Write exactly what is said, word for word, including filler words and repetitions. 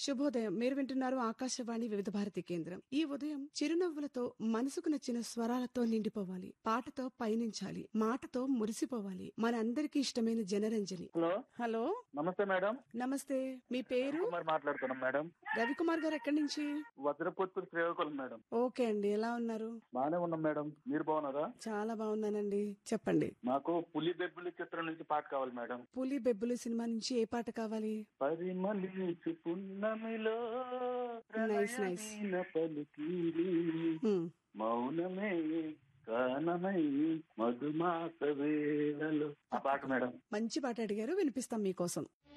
శుభోదయం. మీరు వింటున్నారు ఆకాశవాణి వివిధ భారతి కేంద్రం. ఈ ఉదయం చిరునవ్వులతో మనసుకు నచ్చిన స్వరాలతో నిండిపోవాలి, పాటతో పయనించాలి, మాటతో మురిసిపోవాలి. మన అందరికీ ఇష్టమైన జనరంజని. హలో హలో, నమస్తే మేడం. నమస్తే. మీ పేరు? కుమార్ మాట్లాడుతున్నాం మేడం. రవికుమార్ గారు ఎక్కడి నుంచి? వజ్రపూర్తి శ్రీకాకుళం మేడం. ఓకే అండి, ఎలా ఉన్నారు? బానే ఉన్నాం మేడం, మీరు బాగున్నారా? చాలా బాగున్నానండి. చెప్పండి. మాకు పులి బెబ్బులి చిత్రం నుంచి పాట కావాలి మేడం. పులి బెబ్బులి సినిమా నుంచి ఏ పాట కావాలి? పరిమళించు పున్నమిలో నైస్ నైస్. ప్రణయమైన పలికిరి హ్మ్. మౌనమే గానమై మధుమాస వేళలో. ఆ పాట మేడం. మంచి పాట అడిగారు, వినిపిస్తాం మీకోసం.